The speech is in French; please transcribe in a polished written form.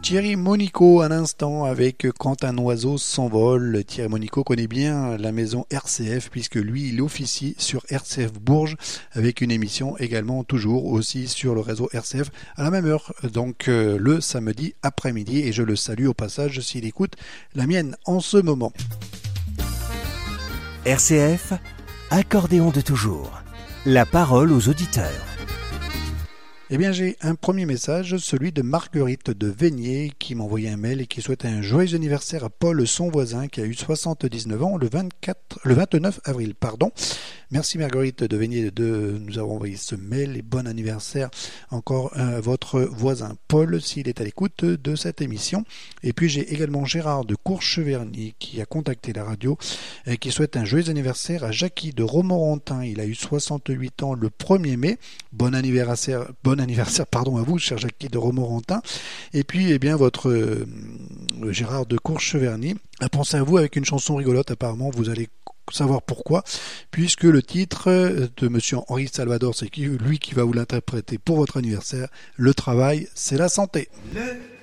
Thierry Monico un instant avec Quand un oiseau s'envole. Thierry Monico connaît bien la maison RCF puisque lui il officie sur RCF Bourges avec une émission également toujours aussi sur le réseau RCF à la même heure, donc le samedi après-midi, et je le salue au passage s'il écoute la mienne en ce moment. RCF, accordéon de toujours. La parole aux auditeurs. Eh bien, j'ai un premier message, celui de Marguerite de Veigné, qui m'a envoyé un mail et qui souhaite un joyeux anniversaire à Paul, son voisin, qui a eu 79 ans le 29 avril. Merci Marguerite de Veigné de nous avoir envoyé ce mail et bon anniversaire encore à votre voisin Paul, s'il est à l'écoute de cette émission. Et puis j'ai également Gérard de Courcheverny qui a contacté la radio et qui souhaite un joyeux anniversaire à Jackie de Romorantin. Il a eu 68 ans le 1er mai. Bon anniversaire à vous, cher Jackie de Romorantin. Et puis, eh bien, votre Gérard de Courcheverny a pensé à vous avec une chanson rigolote. Apparemment, vous allez savoir pourquoi, puisque le titre de Monsieur Henri Salvador, c'est lui qui va vous l'interpréter pour votre anniversaire. Le travail, c'est la santé.